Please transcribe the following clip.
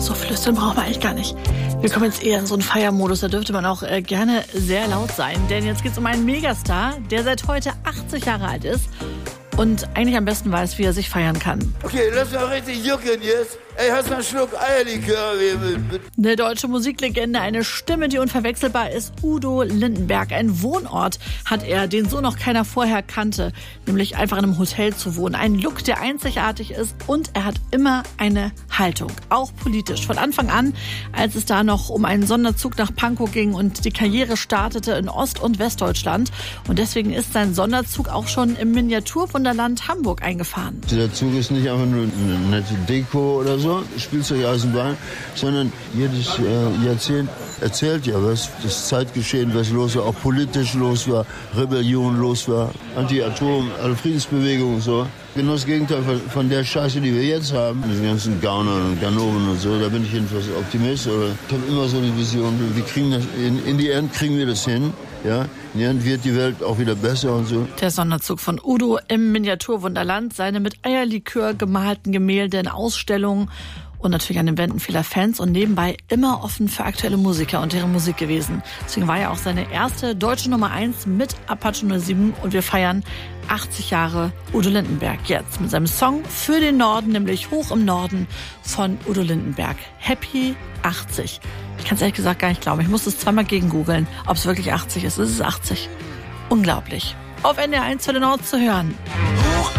So flüstern brauchen wir eigentlich gar nicht. Wir kommen jetzt eher in so einen Feiermodus, da dürfte man auch gerne sehr laut sein. Denn jetzt geht es um einen Megastar, der seit heute 80 Jahre alt ist und eigentlich am besten weiß, wie er sich feiern kann. Okay, lass mal richtig jucken jetzt. Ey, hast du einen Schluck Eierlikör? Eine deutsche Musiklegende, eine Stimme, die unverwechselbar ist, Udo Lindenberg. Ein Wohnort hat er, den so noch keiner vorher kannte, nämlich einfach in einem Hotel zu wohnen. Ein Look, der einzigartig ist und er hat immer eine Haltung, auch politisch. Von Anfang an, als es da noch um einen Sonderzug nach Pankow ging und die Karriere startete in Ost- und Westdeutschland. Und deswegen ist sein Sonderzug auch schon im Miniaturwunderland Hamburg eingefahren. Der Zug ist nicht einfach nur eine nette Deko oder so, Spielzeugeisenbahn, sondern jedes Jahrzehnt erzählt ja was, das Zeitgeschehen, was los war, auch politisch los war, Rebellion los war, Anti-Atom, Friedensbewegung und so. Genau das Gegenteil von der Scheiße, die wir jetzt haben. Die ganzen Gauner und Ganoven und so, da bin ich jedenfalls Optimist. Oder ich habe immer so die Vision, wir kriegen das, in die End kriegen wir das hin. Ja, in die End wird die Welt auch wieder besser und so. Der Sonderzug von Udo im Miniaturwunderland, seine mit Eierlikör gemalten Gemälde in Ausstellungen und natürlich an den Wänden vieler Fans und nebenbei immer offen für aktuelle Musiker und deren Musik gewesen. Deswegen war ja auch seine erste deutsche Nummer 1 mit Apache 07 und wir feiern 80 Jahre Udo Lindenberg jetzt mit seinem Song für den Norden, nämlich Hoch im Norden von Udo Lindenberg. Happy 80. Ich kann es ehrlich gesagt gar nicht glauben. Ich musste es zweimal gegengoogeln, ob es wirklich 80 ist. Es ist 80. Unglaublich. Auf NDR 1 für den Nord zu hören.